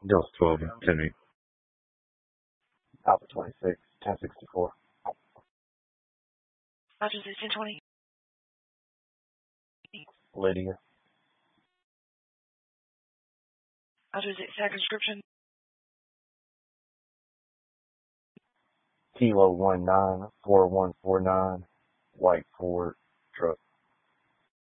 Delta 12 and 10-8. Alpha 26, 1064. Roger, 1020. Lydia. Roger, tag description. Kilo 194149, white Ford truck.